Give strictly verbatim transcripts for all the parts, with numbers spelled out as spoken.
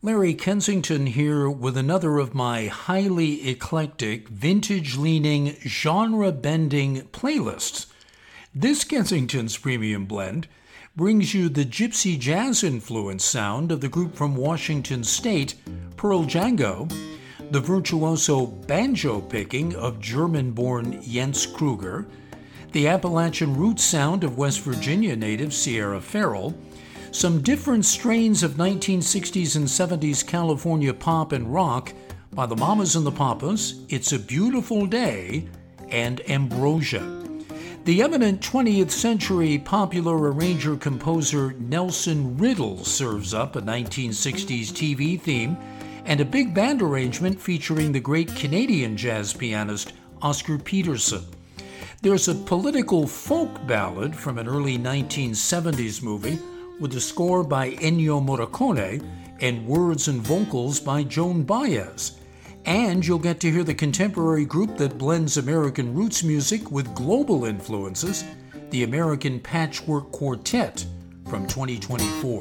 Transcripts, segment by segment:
Larry Kensington here with another of my highly eclectic, vintage-leaning, genre-bending playlists. This Kensington's Premium Blend brings you the gypsy jazz-influenced sound of the group from Washington State, Pearl Django, the virtuoso banjo-picking of German-born Jens Kruger, the Appalachian roots sound of West Virginia native Sierra Farrell, some different strains of nineteen sixties and seventies California pop and rock by the Mamas and the Papas, It's a Beautiful Day, and Ambrosia. The eminent twentieth century popular arranger-composer Nelson Riddle serves up a nineteen sixties T V theme and a big band arrangement featuring the great Canadian jazz pianist Oscar Peterson. There's a political folk ballad from an early nineteen seventies movie with a score by Ennio Morricone and words and vocals by Joan Baez. And you'll get to hear the contemporary group that blends American roots music with global influences, the American Patchwork Quartet from twenty twenty-four.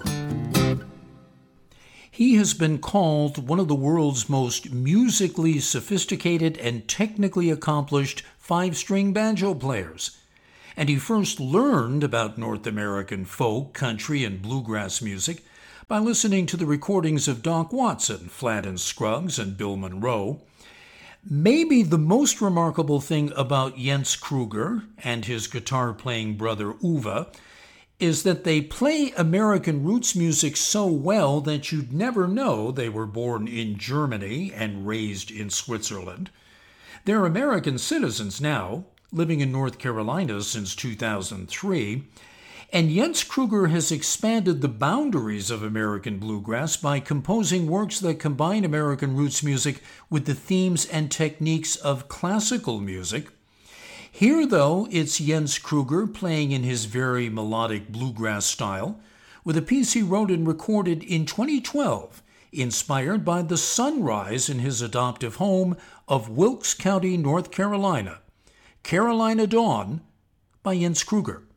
He has been called one of the world's most musically sophisticated and technically accomplished five-string banjo players. And he first learned about North American folk, country, and bluegrass music by listening to the recordings of Doc Watson, Flatt and Scruggs, and Bill Monroe. Maybe the most remarkable thing about Jens Kruger and his guitar-playing brother Uwe is that they play American roots music so well that you'd never know they were born in Germany and raised in Switzerland. They're American citizens now, living in North Carolina since two thousand three, and Jens Kruger has expanded the boundaries of American bluegrass by composing works that combine American roots music with the themes and techniques of classical music. Here, though, it's Jens Kruger playing in his very melodic bluegrass style, with a piece he wrote and recorded in twenty twelve, inspired by the sunrise in his adoptive home of Wilkes County, North Carolina. Carolina Dawn by Jens Kruger.